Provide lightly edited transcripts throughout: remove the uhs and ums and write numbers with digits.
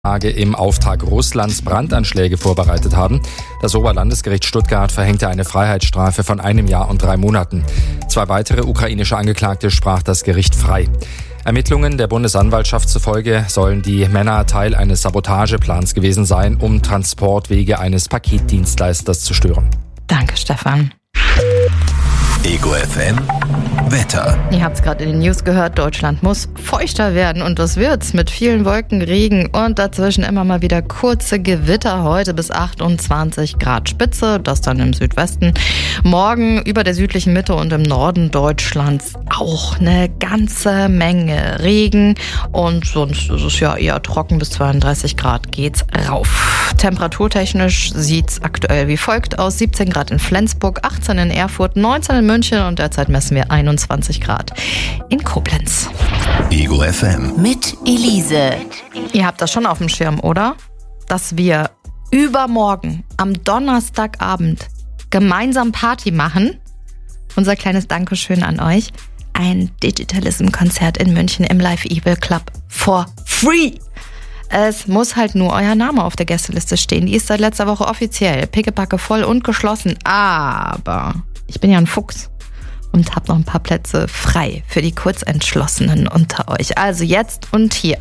im Auftrag Russlands Brandanschläge vorbereitet haben. Das Oberlandesgericht Stuttgart verhängte eine Freiheitsstrafe von 1 Jahr und 3 Monaten. 2 weitere ukrainische Angeklagte sprach das Gericht frei. Ermittlungen der Bundesanwaltschaft zufolge sollen die Männer Teil eines Sabotageplans gewesen sein, um Transportwege eines Paketdienstleisters zu stören. Danke, Stefan. Ego FM Wetter. Ihr habt es gerade in den News gehört, Deutschland muss feuchter werden und das wird's mit vielen Wolken, Regen und dazwischen immer mal wieder kurze Gewitter. Heute bis 28 Grad Spitze, das dann im Südwesten. Morgen über der südlichen Mitte und im Norden Deutschlands auch eine ganze Menge Regen und sonst ist es ja eher trocken, bis 32 Grad geht's rauf. Temperaturtechnisch sieht's aktuell wie folgt aus: 17 Grad in Flensburg, 18 in Erfurt, 19 in München und derzeit messen wir 21 Grad in Koblenz. Ego FM mit Elise. Ihr habt das schon auf dem Schirm, oder? Dass wir übermorgen am Donnerstagabend gemeinsam Party machen. Unser kleines Dankeschön an euch. Ein Digitalism-Konzert in München im Live Evil Club for free. Es muss halt nur euer Name auf der Gästeliste stehen. Die ist seit letzter Woche offiziell. Pickepacke voll und geschlossen. Aber ich bin ja ein Fuchs und habe noch ein paar Plätze frei für die Kurzentschlossenen unter euch. Also jetzt und hier.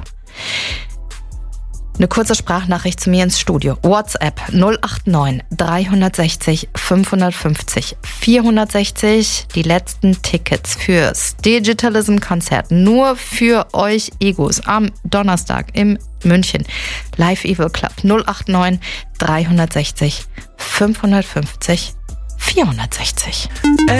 Eine kurze Sprachnachricht zu mir ins Studio. WhatsApp 089 360 550 460. Die letzten Tickets fürs Digitalism-Konzert. Nur für euch Egos am Donnerstag im München. Live Evil Club 089 360 550 460.